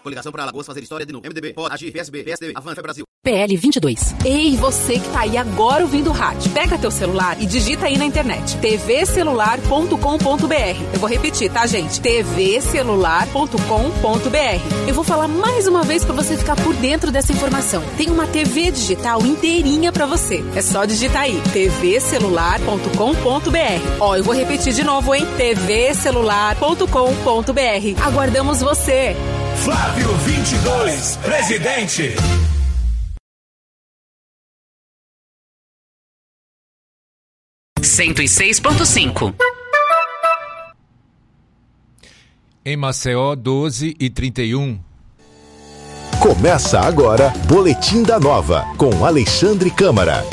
Coligação para Alagoas fazer história de novo. MDB, pode agir, PSB, PSDB, Avança Brasil. PL 22. Ei, você que tá aí agora ouvindo o rádio. Pega teu celular e digita aí na internet. tvcelular.com.br. Eu vou repetir, tá, gente? tvcelular.com.br. Eu vou falar mais uma vez pra você ficar por dentro dessa informação. Tem uma TV digital inteirinha pra você. É só digitar aí. tvcelular.com.br. Ó, eu vou repetir de novo, hein? tvcelular.com.br. Aguardamos você. Flávio 22, presidente. Em Maceió, 12h31. Começa agora Boletim da Nova, com Alexandre Câmara.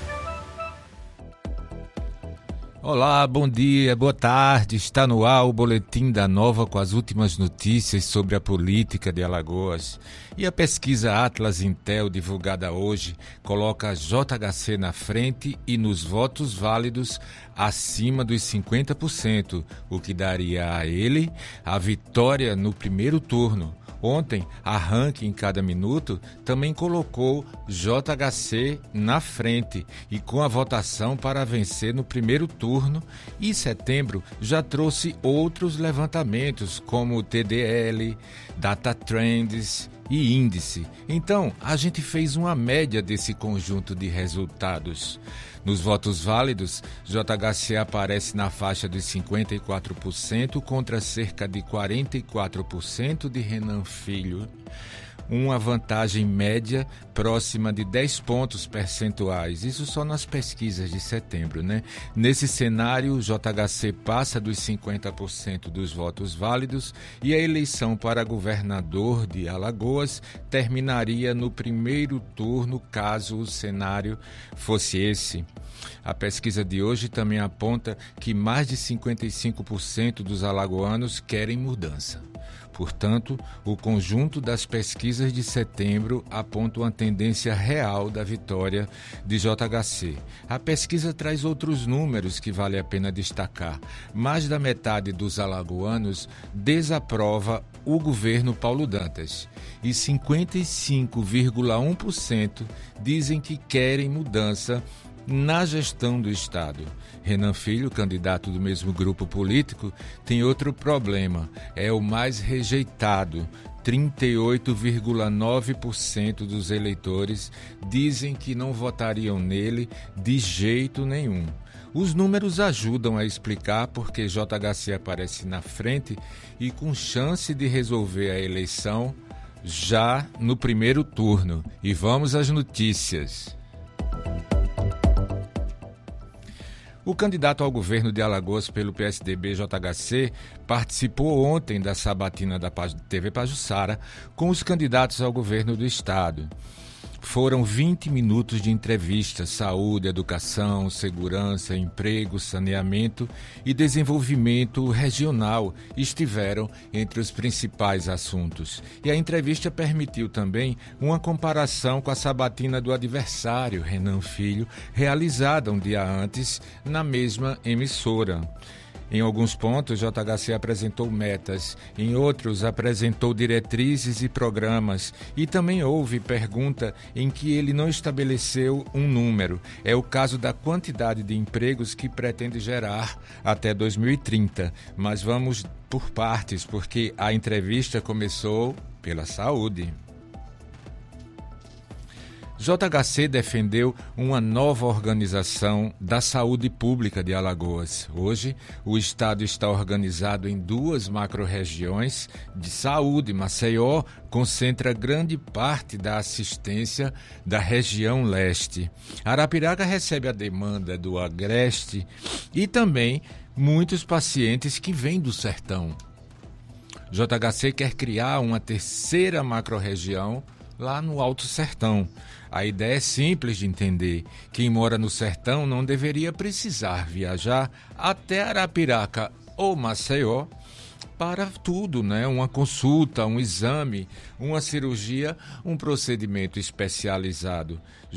Olá, bom dia, boa tarde. Está no ar o Boletim da Nova com as últimas notícias sobre a política de Alagoas. E a pesquisa Atlas Intel, divulgada hoje, coloca a JHC na frente e nos votos válidos acima dos 50%, o que daria a ele a vitória no primeiro turno. Ontem, a Ranking Cada Minuto também colocou JHC na frente e com a votação para vencer no primeiro turno, e setembro já trouxe outros levantamentos como o TDL, Data Trends e Índice. Então, a gente fez uma média desse conjunto de resultados. Nos votos válidos, JHC aparece na faixa dos 54% contra cerca de 44% de Renan Filho, uma vantagem média próxima de 10 pontos percentuais. Isso só nas pesquisas de setembro, né? Nesse cenário, o JHC passa dos 50% dos votos válidos e a eleição para governador de Alagoas terminaria no primeiro turno, caso o cenário fosse esse. A pesquisa de hoje também aponta que mais de 55% dos alagoanos querem mudança. Portanto, o conjunto das pesquisas de setembro aponta uma tendência real da vitória de JHC. A pesquisa traz outros números que vale a pena destacar. Mais da metade dos alagoanos desaprova o governo Paulo Dantas e 55,1% dizem que querem mudança na gestão do Estado. Renan Filho, candidato do mesmo grupo político, tem outro problema. É o mais rejeitado. 38,9% dos eleitores dizem que não votariam nele de jeito nenhum. Os números ajudam a explicar porque JHC aparece na frente e com chance de resolver a eleição já no primeiro turno. E vamos às notícias. O candidato ao governo de Alagoas pelo PSDB JHC participou ontem da sabatina da TV Pajuçara com os candidatos ao governo do estado. Foram 20 minutos de entrevista, saúde, educação, segurança, emprego, saneamento e desenvolvimento regional estiveram entre os principais assuntos. E a entrevista permitiu também uma comparação com a sabatina do adversário, Renan Filho, realizada um dia antes na mesma emissora. Em alguns pontos, JHC apresentou metas, em outros apresentou diretrizes e programas, e também houve pergunta em que ele não estabeleceu um número. É o caso da quantidade de empregos que pretende gerar até 2030. Mas vamos por partes, porque a entrevista começou pela saúde. JHC defendeu uma nova organização da saúde pública de Alagoas. Hoje, o estado está organizado em 2 macro-regiões de saúde. Maceió concentra grande parte da assistência da região leste. Arapiraca recebe a demanda do agreste e também muitos pacientes que vêm do sertão. JHC quer criar uma 3ª macro-região lá no Alto Sertão. A ideia é simples de entender. Quem mora no sertão não deveria precisar viajar até Arapiraca ou Maceió para tudo, né? Uma consulta, um exame, uma cirurgia, um procedimento especializado.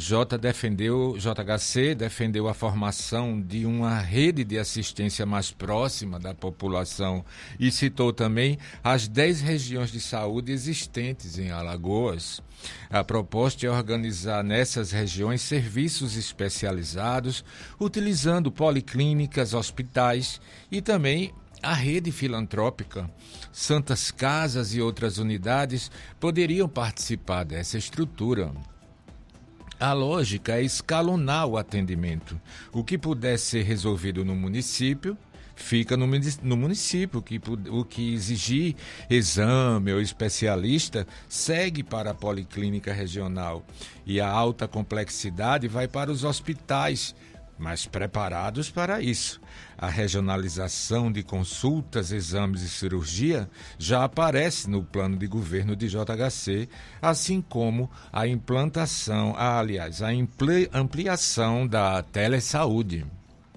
JHC defendeu a formação de uma rede de assistência mais próxima da população e citou também as 10 regiões de saúde existentes em Alagoas. A proposta é organizar nessas regiões serviços especializados, utilizando policlínicas, hospitais e também a rede filantrópica. Santas Casas e outras unidades poderiam participar dessa estrutura. A lógica é escalonar o atendimento. O que puder ser resolvido no município, fica no município. O que exigir exame ou especialista segue para a policlínica regional. E a alta complexidade vai para os hospitais, mas preparados para isso. A regionalização de consultas, exames e cirurgia já aparece no plano de governo de JHC, assim como a ampliação da telesaúde.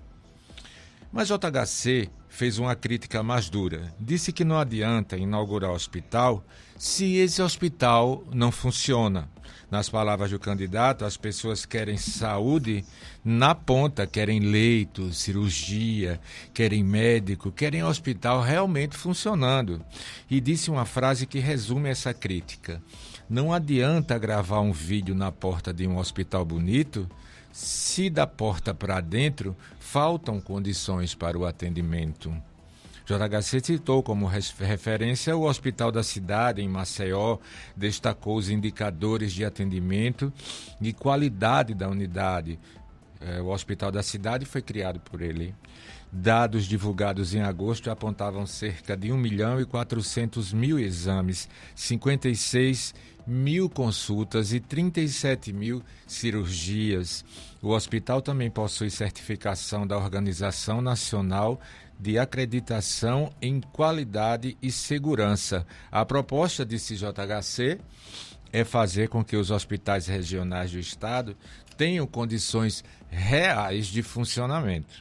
Mas JHC fez uma crítica mais dura. Disse que não adianta inaugurar hospital se esse hospital não funciona. Nas palavras do candidato, as pessoas querem saúde na ponta, querem leito, cirurgia, querem médico, querem hospital realmente funcionando. E disse uma frase que resume essa crítica: não adianta gravar um vídeo na porta de um hospital bonito se da porta para dentro faltam condições para o atendimento. JHC citou como referência o Hospital da Cidade, em Maceió, destacou os indicadores de atendimento e qualidade da unidade. O Hospital da Cidade foi criado por ele. Dados divulgados em agosto apontavam cerca de 1.400.000 exames, 56 mil consultas e 37 mil cirurgias. O hospital também possui certificação da Organização Nacional de Acreditação em Qualidade e Segurança. A proposta de JHC é fazer com que os hospitais regionais do Estado tenham condições reais de funcionamento.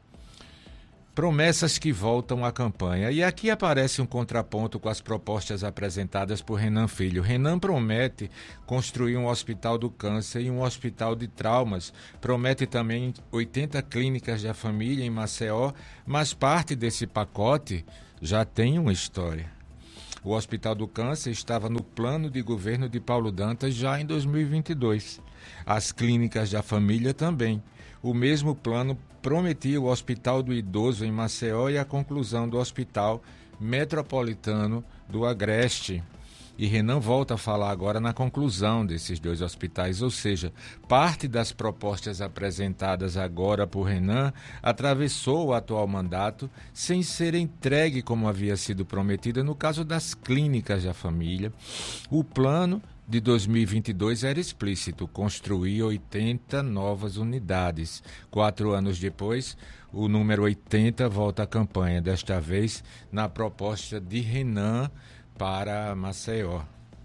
Promessas que voltam à campanha. E aqui aparece um contraponto com as propostas apresentadas por Renan Filho. Renan promete construir um hospital do câncer e um hospital de traumas. Promete também 80 clínicas da família em Maceió, mas parte desse pacote já tem uma história. O Hospital do Câncer estava no plano de governo de Paulo Dantas já em 2022. As clínicas da família também. O mesmo plano prometia o Hospital do Idoso em Maceió e a conclusão do Hospital Metropolitano do Agreste. E Renan volta a falar agora na conclusão desses 2 hospitais, ou seja, parte das propostas apresentadas agora por Renan atravessou o atual mandato sem ser entregue como havia sido prometida no caso das clínicas da família. O plano de 2022 era explícito, construir 80 novas unidades. 4 anos depois, o número 80 volta à campanha, desta vez na proposta de Renan para Maceió.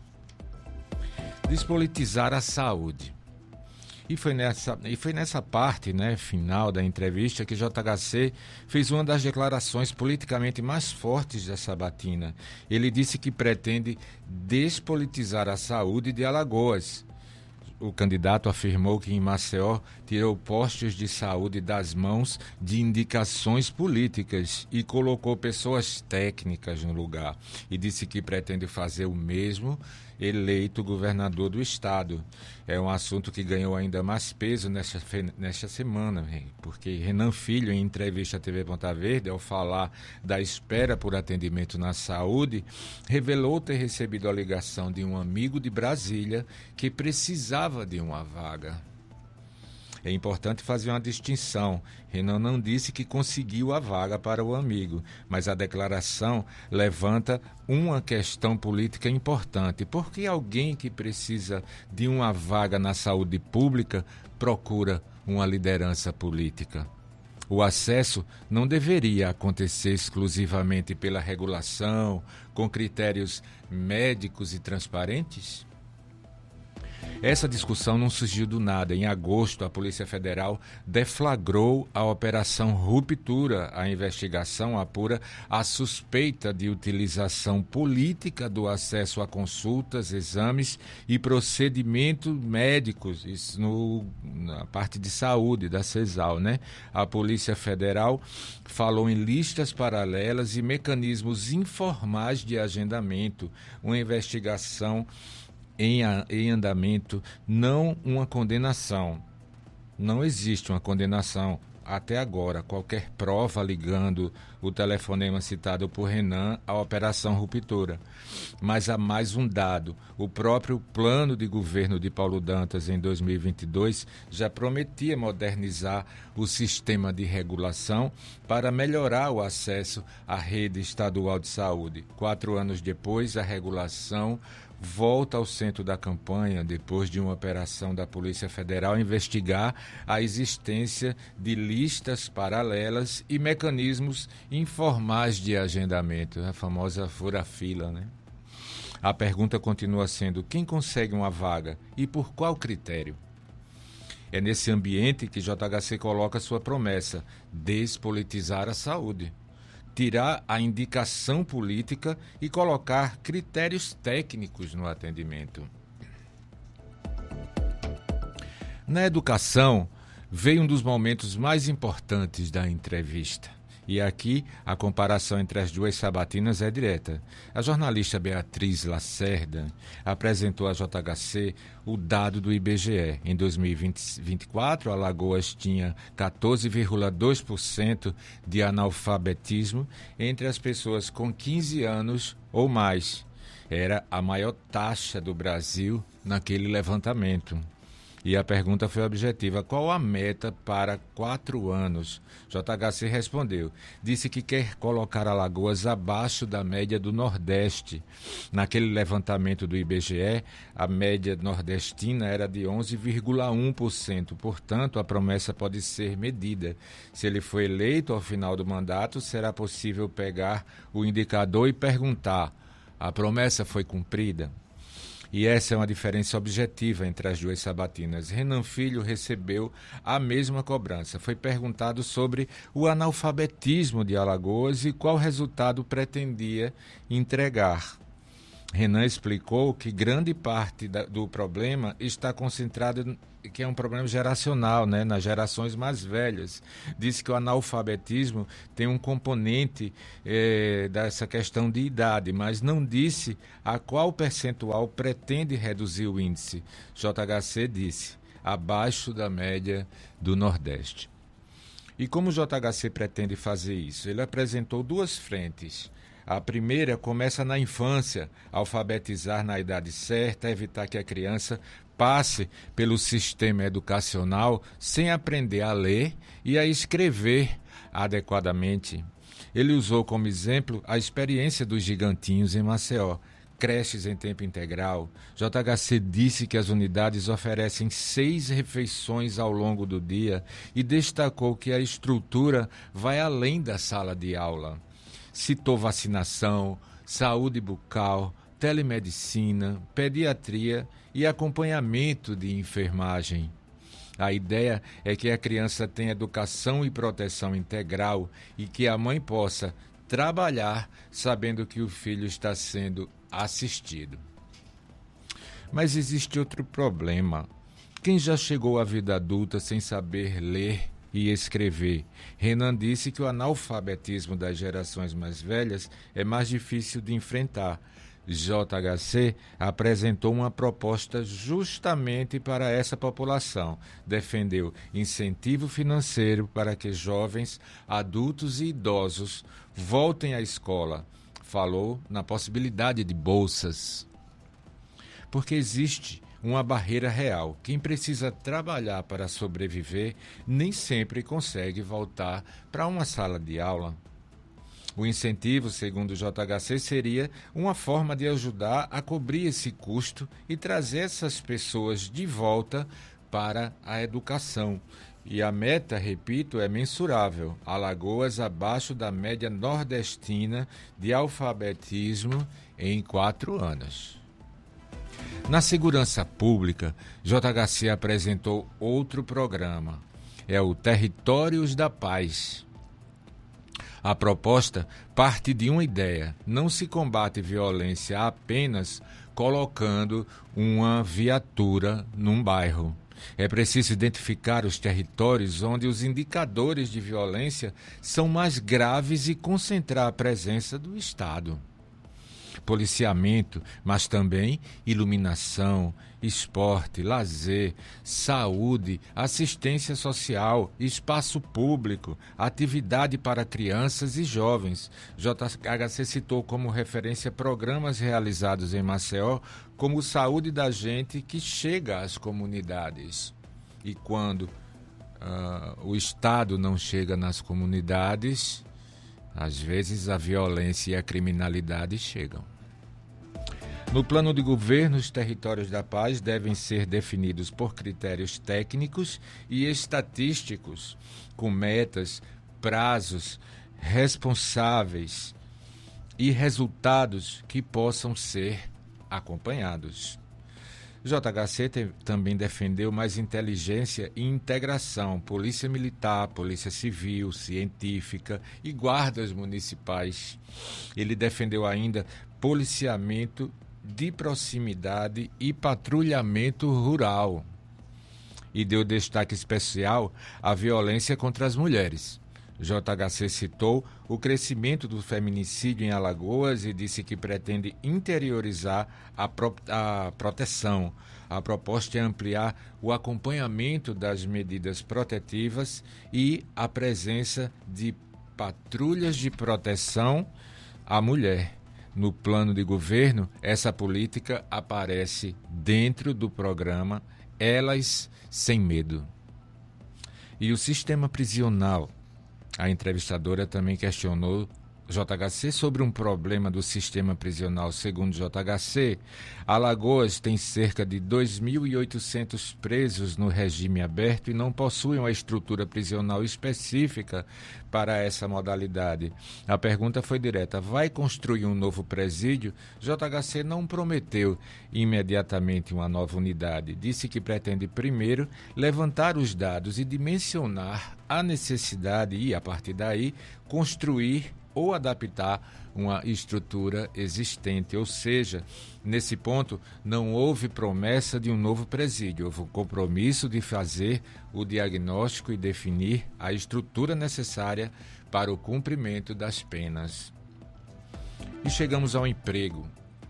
Despolitizar a saúde. E foi nessa parte, final da entrevista que JHC fez uma das declarações politicamente mais fortes da sabatina. Ele disse que pretende despolitizar a saúde de Alagoas. O candidato afirmou que em Maceió tirou postos de saúde das mãos de indicações políticas e colocou pessoas técnicas no lugar. E disse que pretende fazer o mesmo eleito governador do estado. É um assunto que ganhou ainda mais peso nesta semana, porque Renan Filho, em entrevista à TV Ponta Verde, ao falar da espera por atendimento na saúde, revelou ter recebido a ligação de um amigo de Brasília que precisava de uma vaga. É importante fazer uma distinção. Renan não disse que conseguiu a vaga para o amigo, mas a declaração levanta uma questão política importante. Por que alguém que precisa de uma vaga na saúde pública procura uma liderança política? O acesso não deveria acontecer exclusivamente pela regulação, com critérios médicos e transparentes? Essa discussão não surgiu do nada. Em agosto, a Polícia Federal deflagrou a Operação Ruptura. A investigação apura a suspeita de utilização política do acesso a consultas, exames e procedimentos médicos, isso na parte de saúde da CESAL, né? A Polícia Federal falou em listas paralelas e mecanismos informais de agendamento, uma investigação em andamento, não uma condenação. Não existe uma condenação até agora. Qualquer prova ligando o telefonema citado por Renan à Operação Ruptura. Mas há mais um dado. O próprio plano de governo de Paulo Dantas em 2022 já prometia modernizar o sistema de regulação para melhorar o acesso à rede estadual de saúde. 4 anos depois, a regulação volta ao centro da campanha depois de uma operação da Polícia Federal investigar a existência de listas paralelas e mecanismos informais de agendamento, a famosa fura-fila, né? A pergunta continua sendo: quem consegue uma vaga e por qual critério? É nesse ambiente que JHC coloca sua promessa: despolitizar a saúde, tirar a indicação política e colocar critérios técnicos no atendimento. Na educação, veio um dos momentos mais importantes da entrevista. E aqui a comparação entre as duas sabatinas é direta. A jornalista Beatriz Lacerda apresentou à JHC o dado do IBGE. Em 2024, Alagoas tinha 14,2% de analfabetismo entre as pessoas com 15 anos ou mais. Era a maior taxa do Brasil naquele levantamento. E a pergunta foi objetiva: qual a meta para 4 anos? JHC respondeu. Disse que quer colocar Alagoas abaixo da média do Nordeste. Naquele levantamento do IBGE, a média nordestina era de 11,1%. Portanto, a promessa pode ser medida. Se ele for eleito ao final do mandato, será possível pegar o indicador e perguntar: a promessa foi cumprida? E essa é uma diferença objetiva entre as duas sabatinas. Renan Filho recebeu a mesma cobrança. Foi perguntado sobre o analfabetismo de Alagoas e qual resultado pretendia entregar. Renan explicou que grande parte do problema está concentrado, que é um problema geracional, né, nas gerações mais velhas. Disse que o analfabetismo tem um componente dessa questão de idade, mas não disse a qual percentual pretende reduzir o índice. JHC disse: abaixo da média do Nordeste. E como o JHC pretende fazer isso? Ele apresentou 2 frentes. A primeira começa na infância, alfabetizar na idade certa, evitar que a criança passe pelo sistema educacional sem aprender a ler e a escrever adequadamente. Ele usou como exemplo a experiência dos gigantinhos em Maceió, creches em tempo integral. JHC disse que as unidades oferecem 6 refeições ao longo do dia e destacou que a estrutura vai além da sala de aula. Citou vacinação, saúde bucal, telemedicina, pediatria e acompanhamento de enfermagem. A ideia é que a criança tenha educação e proteção integral e que a mãe possa trabalhar sabendo que o filho está sendo assistido. Mas existe outro problema. Quem já chegou à vida adulta sem saber ler e escrever? Renan disse que o analfabetismo das gerações mais velhas é mais difícil de enfrentar. JHC apresentou uma proposta justamente para essa população. Defendeu incentivo financeiro para que jovens, adultos e idosos voltem à escola. Falou na possibilidade de bolsas. Porque existe uma barreira real. Quem precisa trabalhar para sobreviver nem sempre consegue voltar para uma sala de aula. O incentivo, segundo o JHC, seria uma forma de ajudar a cobrir esse custo e trazer essas pessoas de volta para a educação. E a meta, repito, é mensurável. Alagoas abaixo da média nordestina de alfabetismo em 4 anos. Na segurança pública, JHC apresentou outro programa. É o Territórios da Paz. A proposta parte de uma ideia. Não se combate violência apenas colocando uma viatura num bairro. É preciso identificar os territórios onde os indicadores de violência são mais graves e concentrar a presença do Estado. Policiamento, mas também iluminação, esporte, lazer, saúde, assistência social, espaço público, atividade para crianças e jovens. JHC citou como referência programas realizados em Maceió, como Saúde da Gente, que chega às comunidades. E quando o Estado não chega nas comunidades, às vezes a violência e a criminalidade chegam. No plano de governo, os territórios da paz devem ser definidos por critérios técnicos e estatísticos, com metas, prazos, responsáveis e resultados que possam ser acompanhados. JHC também defendeu mais inteligência e integração, polícia militar, polícia civil, científica e guardas municipais. Ele defendeu ainda policiamento de proximidade e patrulhamento rural. E deu destaque especial à violência contra as mulheres. JHC citou o crescimento do feminicídio em Alagoas e disse que pretende interiorizar a proteção. A proposta é ampliar o acompanhamento das medidas protetivas e a presença de patrulhas de proteção à mulher. No plano de governo, essa política aparece dentro do programa Elas Sem Medo. E o sistema prisional? A entrevistadora também questionou JHC sobre um problema do sistema prisional. Segundo JHC, Alagoas tem cerca de 2.800 presos no regime aberto e não possui uma estrutura prisional específica para essa modalidade. A pergunta foi direta: vai construir um novo presídio? JHC não prometeu imediatamente uma nova unidade. Disse que pretende primeiro levantar os dados e dimensionar a necessidade e, a partir daí, construir ou adaptar uma estrutura existente. Ou seja, nesse ponto, não houve promessa de um novo presídio, houve o compromisso de fazer o diagnóstico e definir a estrutura necessária para o cumprimento das penas. E chegamos ao emprego.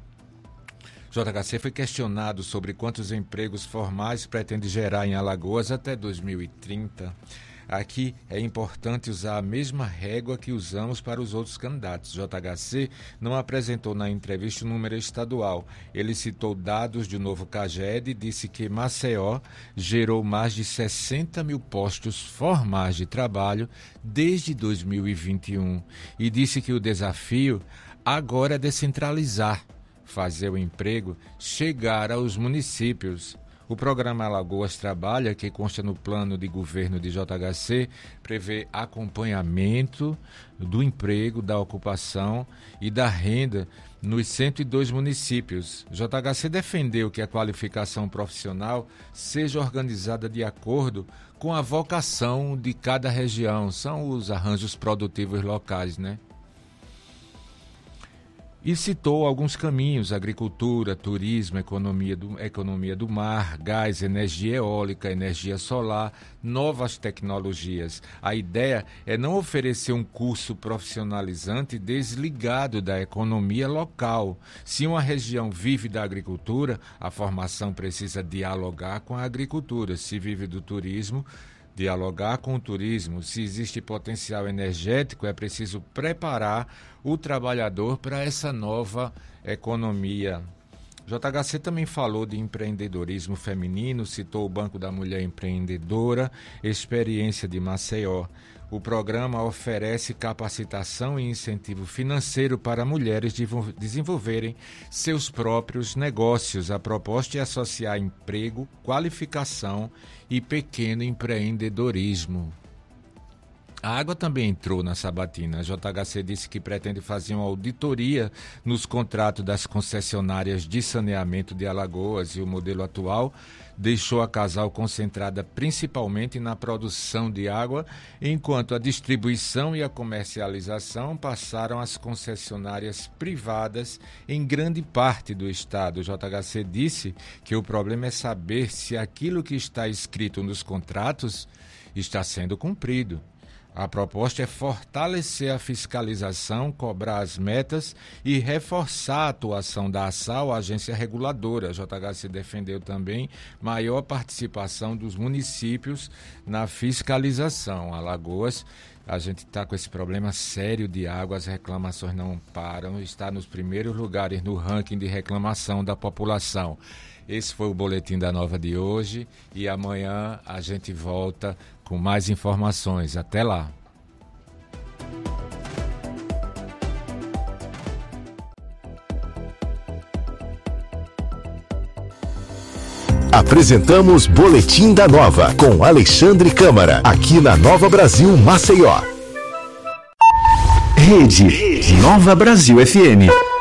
JHC foi questionado sobre quantos empregos formais pretende gerar em Alagoas até 2030. Aqui é importante usar a mesma régua que usamos para os outros candidatos. JHC não apresentou na entrevista o número estadual. Ele citou dados do novo CAGED e disse que Maceió gerou mais de 60 mil postos formais de trabalho desde 2021 e disse que o desafio agora é descentralizar, fazer o emprego chegar aos municípios. O programa Alagoas Trabalha, que consta no plano de governo de JHC, prevê acompanhamento do emprego, da ocupação e da renda nos 102 municípios. JHC defendeu que a qualificação profissional seja organizada de acordo com a vocação de cada região. São os arranjos produtivos locais, né? E citou alguns caminhos: agricultura, turismo, economia do mar, gás, energia eólica, energia solar, novas tecnologias. A ideia é não oferecer um curso profissionalizante desligado da economia local. Se uma região vive da agricultura, a formação precisa dialogar com a agricultura. Se vive do turismo, dialogar com o turismo. Se existe potencial energético, é preciso preparar o trabalhador para essa nova economia. JHC também falou de empreendedorismo feminino, citou o Banco da Mulher Empreendedora, experiência de Maceió. O programa oferece capacitação e incentivo financeiro para mulheres desenvolverem seus próprios negócios. A proposta é associar emprego, qualificação e pequeno empreendedorismo. A água também entrou na sabatina. A JHC disse que pretende fazer uma auditoria nos contratos das concessionárias de saneamento de Alagoas e o modelo atual deixou a Casal concentrada principalmente na produção de água, enquanto a distribuição e a comercialização passaram às concessionárias privadas em grande parte do estado. O JHC disse que o problema é saber se aquilo que está escrito nos contratos está sendo cumprido. A proposta é fortalecer a fiscalização, cobrar as metas e reforçar a atuação da ASAL, a agência reguladora. A JHC defendeu também maior participação dos municípios na fiscalização. Alagoas, a gente está com esse problema sério de água, as reclamações não param, está nos primeiros lugares no ranking de reclamação da população. Esse foi o Boletim da Nova de hoje e amanhã a gente volta com mais informações. Até lá. Apresentamos Boletim da Nova com Alexandre Câmara, aqui na Nova Brasil Maceió. Rede Nova Brasil FM.